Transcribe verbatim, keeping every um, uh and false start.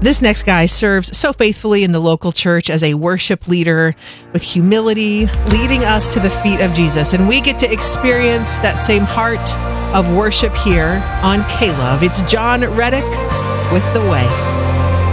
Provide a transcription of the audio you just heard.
This next guy serves so faithfully in the local church as a worship leader with humility, leading us to the feet of Jesus. And we get to experience that same heart of worship here on K-Love. It's John Reddick with The Way.